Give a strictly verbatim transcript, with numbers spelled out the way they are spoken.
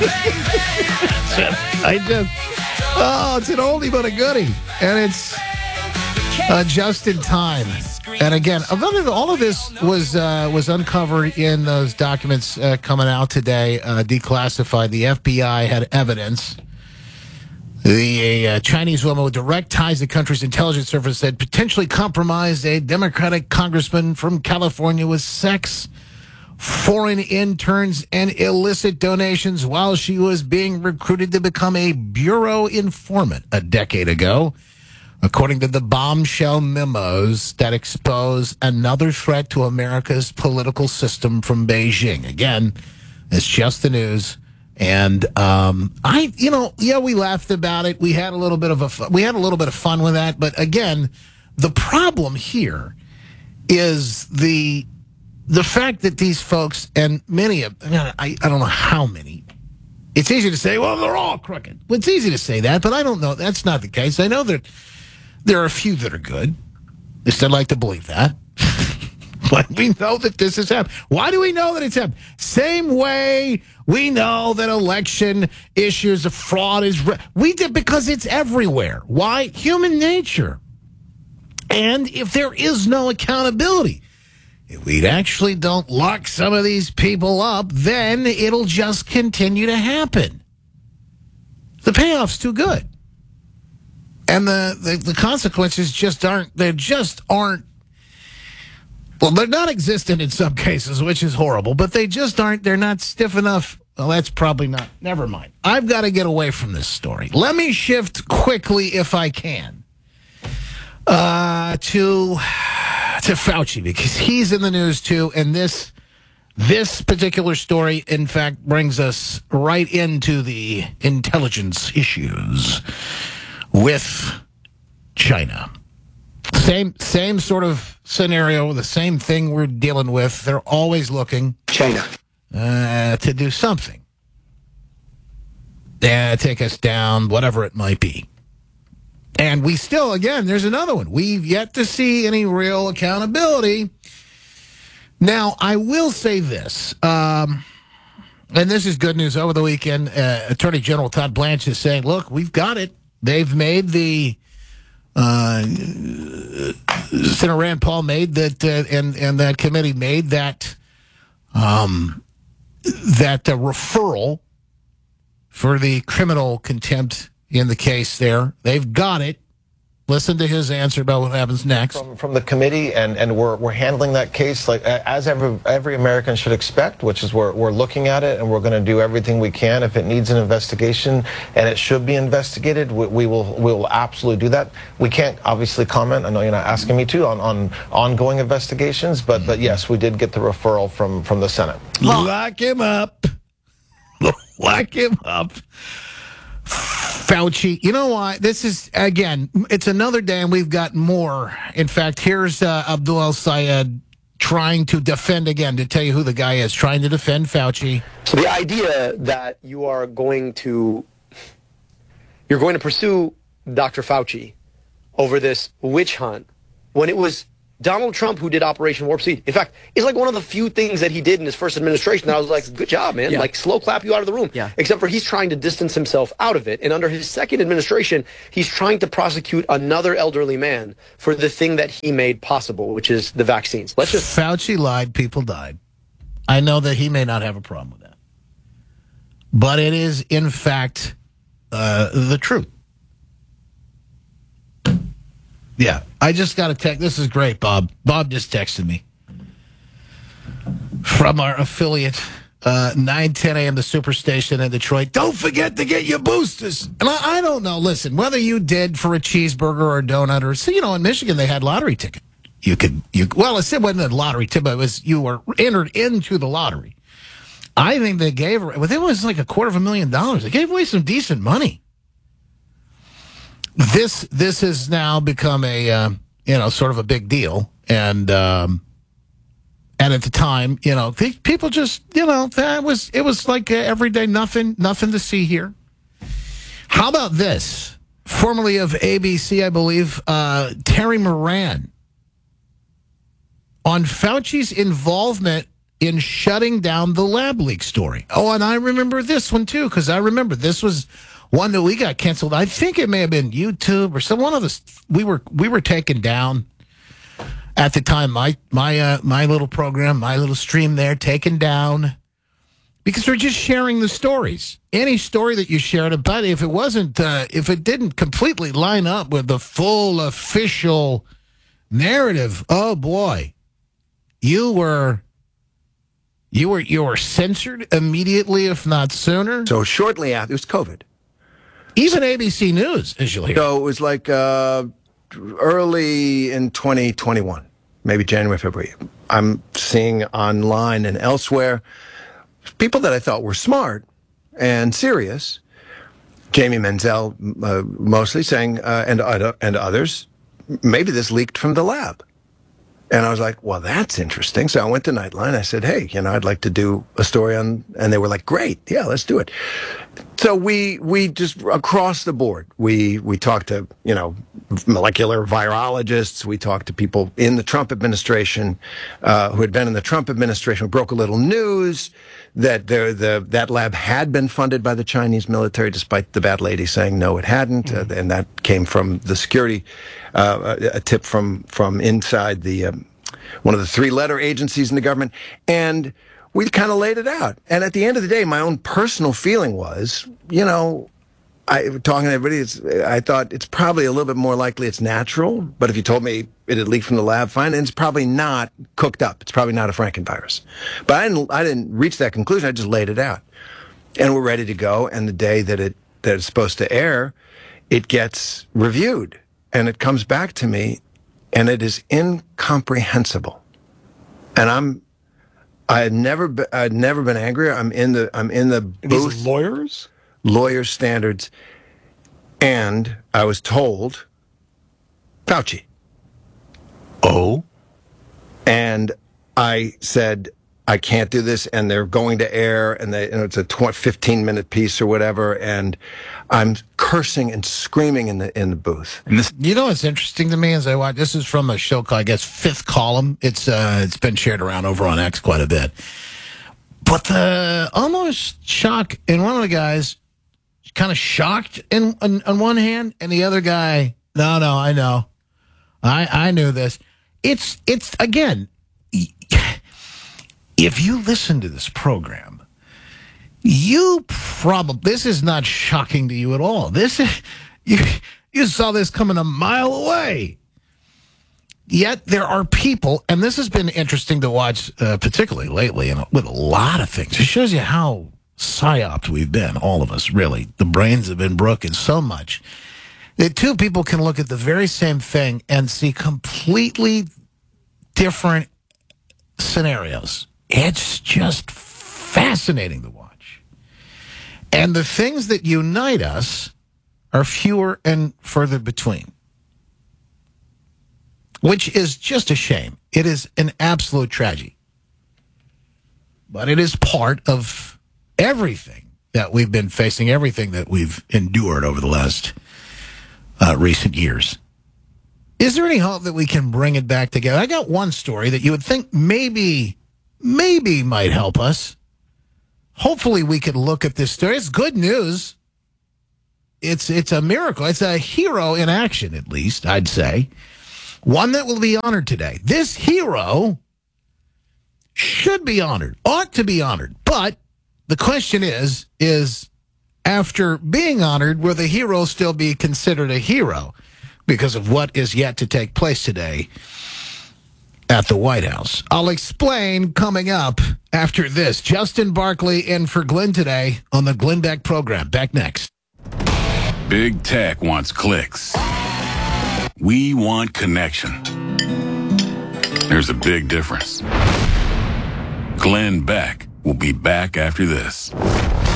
I just, oh, it's an oldie but a goodie. And it's uh, just in time. And again, all of this was uh, was uncovered in those documents uh, coming out today, uh, declassified. The F B I had evidence. The uh, Chinese woman with direct ties to the country's intelligence service had potentially compromised a Democratic congressman from California with sex, foreign interns, and illicit donations while she was being recruited to become a bureau informant a decade ago, according to the bombshell memos that expose another threat to America's political system from Beijing. Again, it's just the news. And um, I, you know, yeah, we laughed about it. We had a little bit of a, we had a little bit of fun with that. But again, the problem here is the the fact that these folks, and many of, I, I don't know how many. It's easy to say, well, they're all crooked. Well, it's easy to say that, but I don't know. That's not the case. I know that there are a few that are good. I still like to believe that. But we know that this has happened. Why do we know that it's happened? Same way we know that election issues of fraud is... Re- we did because it's everywhere. Why? Human nature. And if there is no accountability, if we actually don't lock some of these people up, then it'll just continue to happen. The payoff's too good. And the, the, the consequences just aren't... They just aren't... Well, they're non-existent in some cases, which is horrible, but they just aren't, they're not stiff enough. Well, that's probably not, never mind. I've got to get away from this story. Let me shift quickly, if I can, uh, to, to Fauci, because he's in the news too, and this, this particular story, in fact, brings us right into the intelligence issues with China. Same same sort of scenario, the same thing we're dealing with. They're always looking China uh, to do something. Yeah, take us down, whatever it might be. And we still, again, there's another one. We've yet to see any real accountability. Now, I will say this, um, and this is good news. Over the weekend, uh, Attorney General Todd Blanche is saying, look, we've got it. They've made the... Uh, Senator Rand Paul made that, uh, and and that committee made that, um, that uh, referral for the criminal contempt in the case. There, they've got it. Listen to his answer about what happens next. From, from the committee, and, and we're we're handling that case like as every every American should expect, which is we're we're looking at it, and we're going to do everything we can. If it needs an investigation and it should be investigated, we, we will we will absolutely do that. We can't obviously comment. I know you're not asking me to on, on ongoing investigations, but but yes, we did get the referral from from the Senate. Lock him up. Lock him up. Fauci, you know why? This is, again, it's another day and we've got more. In fact, here's uh, Abdul El-Sayed trying to defend, again, to tell you who the guy is, trying to defend Fauci. So the idea that you are going to, you're going to pursue Doctor Fauci over this witch hunt when it was Donald Trump who did Operation Warp Speed. In fact, it's like one of the few things that he did in his first administration that I was like, good job, man. Yeah. Like, slow clap you out of the room. Yeah. Except for he's trying to distance himself out of it. And under his second administration, he's trying to prosecute another elderly man for the thing that he made possible, which is the vaccines. Let's just... Fauci lied, people died. I know that he may not have a problem with that. But it is, in fact, uh, the truth. Yeah, I just got a text. This is great, Bob. Bob just texted me from our affiliate, uh, nine ten a.m. the Superstation in Detroit. Don't forget to get your boosters. And I, I don't know, listen, whether you did for a cheeseburger or a donut or, so, you know, in Michigan they had lottery ticket. You could, you well, it wasn't a lottery ticket, it was you were entered into the lottery. I think they gave, well, it was like a quarter of a million dollars. They gave away some decent money. This this has now become a uh, you know sort of a big deal, and um, and at the time, you know, people just you know that was it was like uh, everyday nothing nothing to see here. How about this? Formerly of A B C, I believe, uh, Terry Moran on Fauci's involvement in shutting down the lab leak story. Oh, and I remember this one, too, because I remember this was one that we got canceled. I think it may have been YouTube or some one of us. We were we were taken down at the time. My my uh, my little program, my little stream there, taken down because we're just sharing the stories. Any story that you shared about, if it wasn't, uh, if it didn't completely line up with the full official narrative, oh boy, you were. You were you were censored immediately, if not sooner. So shortly after, it was COVID. Even A B C News, as you'll hear. So it was like uh, early in twenty twenty-one, maybe January, February. I'm seeing online and elsewhere people that I thought were smart and serious. Jamie Menzel, uh, mostly saying, uh, and uh, and others, maybe this leaked from the lab. And I was like, well, that's interesting. So I went to Nightline. I said, hey, you know, I'd like to do a story on, and they were like, great. Yeah, let's do it. So we, we just across the board, we, we talked to, you know, molecular virologists. We talked to people in the Trump administration, uh, who had been in the Trump administration. We broke a little news that the, the, that lab had been funded by the Chinese military, despite the bad lady saying no, it hadn't. Mm-hmm. Uh, and that came from the security, uh, a, a tip from, from inside the, um, one of the three letter agencies in the government. And we kind of laid it out. And at the end of the day, my own personal feeling was, you know, I talking to everybody, it's, I thought it's probably a little bit more likely it's natural. But if you told me it had leaked from the lab, fine. And it's probably not cooked up. It's probably not a Frankenvirus. But I didn't, I didn't reach that conclusion. I just laid it out. And we're ready to go. And the day that it that it's supposed to air, it gets reviewed. And it comes back to me, and it is incomprehensible. And I'm, I had never, be, I'd never been angrier. I'm in the, I'm in the booth. These lawyers, lawyers standards, and I was told, Fauci. Oh, and I said, I can't do this, and they're going to air, and they, you know, it's a fifteen minute piece or whatever, and I'm cursing and screaming in the in the booth. And this, you know, what's interesting to me as I watch. This is from a show called, I guess, Fifth Column. It's uh, it's been shared around over on X quite a bit. But the almost shock in one of the guys, kind of shocked in on, on one hand, and the other guy, no, no, I know, I I knew this. It's it's again. If you listen to this program, you probably, this is not shocking to you at all. This is, you, you saw this coming a mile away. Yet there are people, and this has been interesting to watch, uh, particularly lately, and with a lot of things. It shows you how psyoped we've been, all of us, really. The brains have been broken so much that two people can look at the very same thing and see completely different scenarios. It's just fascinating to watch. And the things that unite us are fewer and further between, which is just a shame. It is an absolute tragedy. But it is part of everything that we've been facing, everything that we've endured over the last uh, recent years. Is there any hope that we can bring it back together? I got one story that you would think maybe... maybe might help us. Hopefully we could look at this story. It's good news. It's it's a miracle. It's a hero in action, at least, I'd say. One that will be honored today. This hero should be honored, ought to be honored. But the question is, is after being honored, will the hero still be considered a hero because of what is yet to take place today at the White House? I'll explain coming up after this. Justin Barkley in for Glenn today on the Glenn Beck program. Back next. Big Tech wants clicks. We want connection. There's a big difference. Glenn Beck will be back after this.